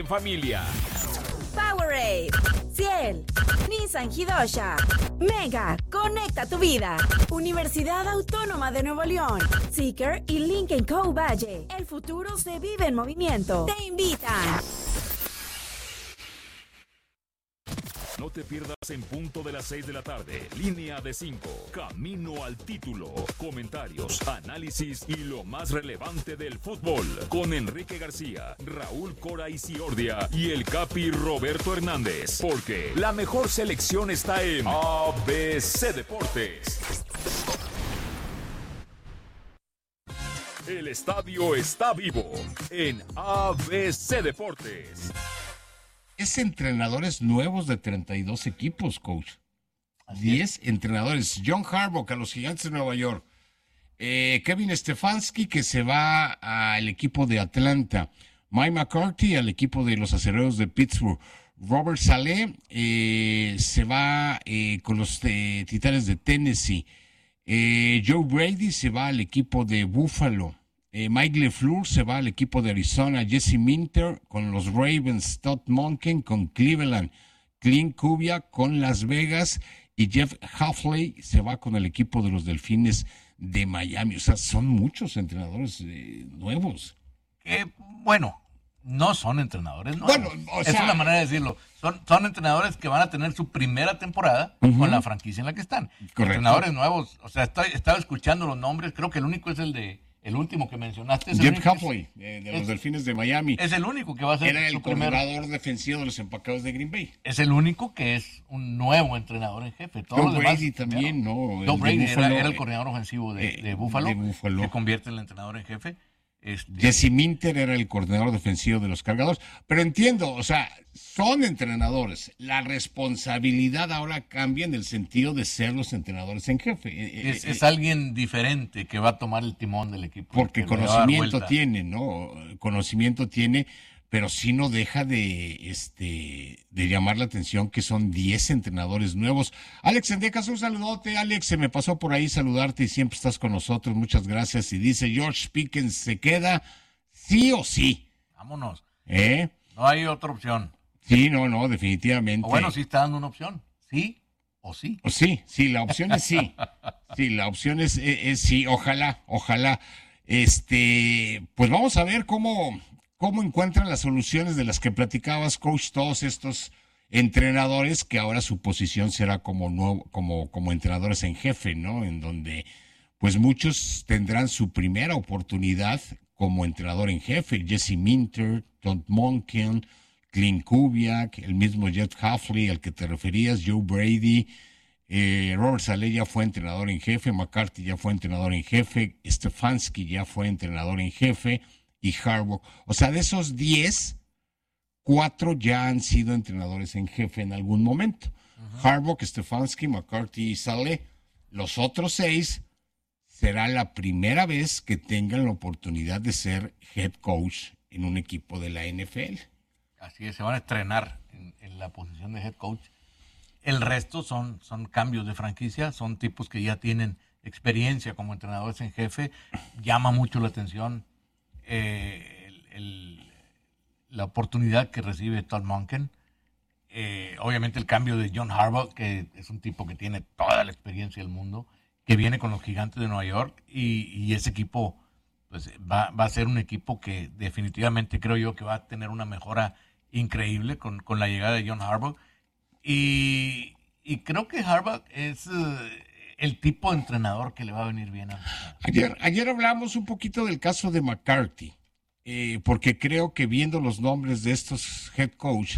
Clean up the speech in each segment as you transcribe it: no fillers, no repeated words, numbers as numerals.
en familia. Powerade, Ciel, Nissan Hidosha, Mega, conecta tu vida. Universidad Autónoma de Nuevo León, Seeker y Lincoln Co. Valle. El futuro se vive en movimiento. Te invitan. No te pierdas en punto de las 6 de la tarde. Línea de 5. Camino al título. Comentarios, análisis y lo más relevante del fútbol. Con Enrique García, Raúl Cora Isiordia y el Capi Roberto Hernández. Porque la mejor selección está en ABC Deportes. El estadio está vivo en ABC Deportes. Es entrenadores nuevos de 32 equipos, coach. 10 entrenadores. John Harbaugh a los Gigantes de Nueva York. Kevin Stefanski, que se va al equipo de Atlanta. Mike McCarthy al equipo de los Acereros de Pittsburgh. Robert Saleh se va con los Titanes de Tennessee. Joe Brady se va al equipo de Buffalo. Mike LeFleur se va al equipo de Arizona. Jesse Minter con los Ravens. Todd Monken con Cleveland. Clint Kubiak con Las Vegas. Y Jeff Hafley se va con el equipo de los Delfines de Miami. O sea, son muchos entrenadores nuevos. Bueno, no son entrenadores nuevos. Bueno, es una manera de decirlo. Son entrenadores que van a tener su primera temporada con la franquicia en la que están. Correcto. Entrenadores nuevos. O sea, estaba escuchando los nombres. Creo que el único es el último que mencionaste. Jeff Hafley, de los Delfines de Miami. Es el único que va a ser. Era el coordinador defensivo de los Empacados de Green Bay. Es el único que es un nuevo entrenador en jefe. Joe Brady también, ¿no? Joe Brady era el coordinador ofensivo de Buffalo. Se convierte en el entrenador en jefe. Jesse Minter era el coordinador defensivo de los Cargadores. Pero entiendo, o sea, son entrenadores. La responsabilidad ahora cambia en el sentido de ser los entrenadores en jefe. Es alguien diferente que va a tomar el timón del equipo. Porque conocimiento tiene, ¿no? Conocimiento tiene, pero sí no deja de llamar la atención que son 10 entrenadores nuevos. Alex Endecas, un saludote. Alex, se me pasó por ahí saludarte y siempre estás con nosotros. Muchas gracias. Y dice, George Pickens se queda sí o sí. Vámonos. No hay otra opción. Sí, no, definitivamente. O bueno, sí está dando una opción. Sí o sí. Sí, la opción es sí. Sí, la opción es sí. Ojalá. Pues vamos a ver cómo encuentran las soluciones de las que platicabas, coach, todos estos entrenadores que ahora su posición será como entrenadores en jefe, ¿no? En donde pues muchos tendrán su primera oportunidad como entrenador en jefe. Jesse Minter, Todd Monken, Clint Kubiak, el mismo Jeff Hafley al que te referías, Joe Brady, Robert Saleh ya fue entrenador en jefe, McCarthy ya fue entrenador en jefe, Stefanski ya fue entrenador en jefe, y Harbaugh. O sea, de esos 10, 4 ya han sido entrenadores en jefe en algún momento. Harbaugh, Stefanski, McCarthy y Saleh. Los otros 6 será la primera vez que tengan la oportunidad de ser head coach en un equipo de la NFL. Así es, se van a estrenar en la posición de head coach. El resto son cambios de franquicia, son tipos que ya tienen experiencia como entrenadores en jefe. Llama mucho la atención la oportunidad que recibe Todd Monken. Obviamente el cambio de John Harbaugh, que es un tipo que tiene toda la experiencia del mundo, que viene con los Gigantes de Nueva York, y ese equipo pues va a ser un equipo que definitivamente creo yo que va a tener una mejora increíble con la llegada de John Harbaugh. Y creo que Harbaugh es el tipo de entrenador que le va a venir bien. Ayer hablamos un poquito del caso de McCarthy, porque creo que viendo los nombres de estos head coach,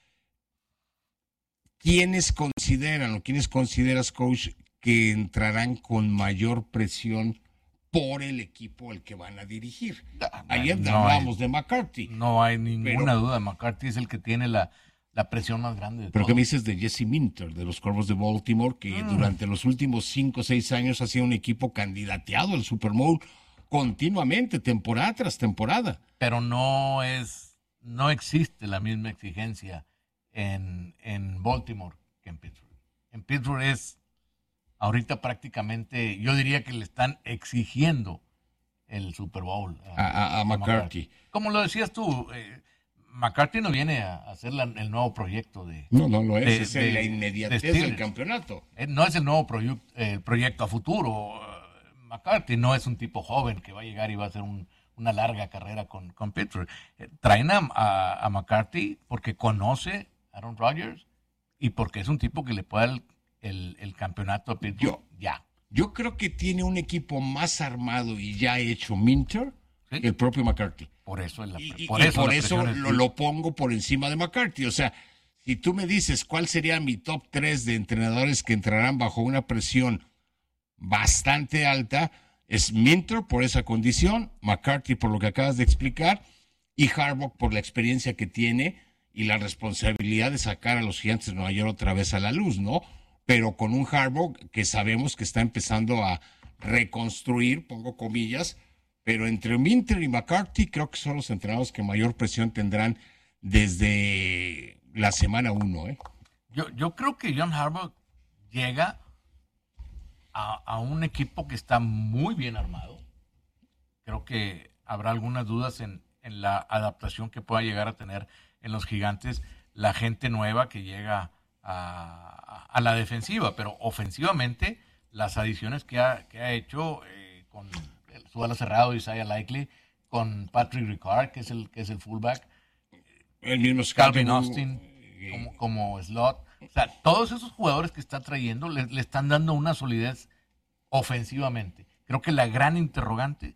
¿quiénes consideras, coach, que entrarán con mayor presión por el equipo al que van a dirigir? Ayer hablamos de McCarthy. No hay ninguna duda, McCarthy es el que tiene la presión más grande de ¿Pero todo. qué me dices de Jesse Minter, de los Cuervos de Baltimore, que durante los últimos 5 o 6 años ha sido un equipo candidateado al Super Bowl continuamente, temporada tras temporada? Pero no existe la misma exigencia en Baltimore que en Pittsburgh. En Pittsburgh es ahorita prácticamente, yo diría que le están exigiendo el Super Bowl a McCarthy. Como lo decías tú, McCarthy no viene a hacer el nuevo proyecto de... No lo es, es la inmediatez de del campeonato. No es el nuevo proyecto a futuro. McCarthy no es un tipo joven que va a llegar y va a hacer una larga carrera con Pittsburgh. Traen a McCarthy porque conoce a Aaron Rodgers y porque es un tipo que le puede dar el campeonato a Pittsburgh Yo creo que tiene un equipo más armado y ya hecho Minter que el propio McCarthy. Por eso lo pongo por encima de McCarthy. O sea, si tú me dices cuál sería mi top 3 de entrenadores que entrarán bajo una presión bastante alta, es Minter por esa condición, McCarthy por lo que acabas de explicar y Harbaugh por la experiencia que tiene y la responsabilidad de sacar a los Gigantes de Nueva York otra vez a la luz, ¿no? Pero con un Harbaugh que sabemos que está empezando a reconstruir, pongo comillas, pero entre Minter y McCarthy creo que son los entrenadores que mayor presión tendrán desde la semana 1. Yo creo que John Harbaugh llega a un equipo que está muy bien armado. Creo que habrá algunas dudas en la adaptación que pueda llegar a tener en los Gigantes la gente nueva que llega a la defensiva, pero ofensivamente las adiciones que ha hecho con su ala cerrado Isaiah Likely, con Patrick Ricard, que es el fullback, el mismo Calvin Austin como slot. O sea, todos esos jugadores que está trayendo le están dando una solidez ofensivamente. Creo que la gran interrogante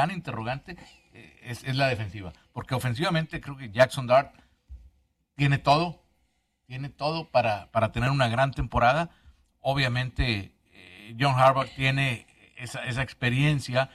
es la defensiva, porque ofensivamente creo que Jackson Dart tiene todo para tener una gran temporada. Obviamente John Harbaugh tiene esa experiencia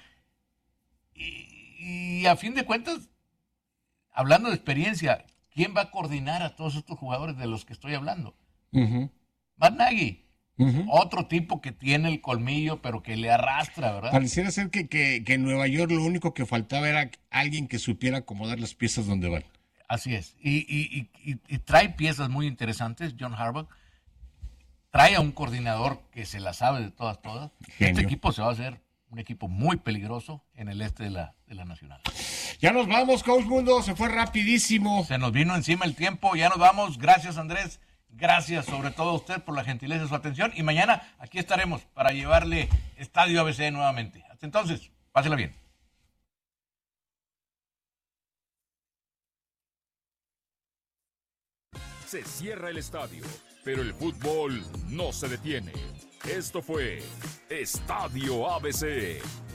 y a fin de cuentas, hablando de experiencia, ¿quién va a coordinar a todos estos jugadores de los que estoy hablando? Matt Nagy, otro tipo que tiene el colmillo pero que le arrastra, ¿verdad? Pareciera ser que en Nueva York lo único que faltaba era alguien que supiera acomodar las piezas donde van. Así es, y trae piezas muy interesantes John Harbaugh. Trae a un coordinador que se la sabe de todas. Genio. Este equipo se va a hacer un equipo muy peligroso en el este de la Nacional. Ya nos vamos, Coach Mundo, se fue rapidísimo. Se nos vino encima el tiempo, ya nos vamos. Gracias, Andrés. Gracias sobre todo a usted por la gentileza de su atención. Y mañana aquí estaremos para llevarle Estadio ABC nuevamente. Hasta entonces, pásela bien. Se cierra el estadio, pero el fútbol no se detiene. Esto fue Estadio ABC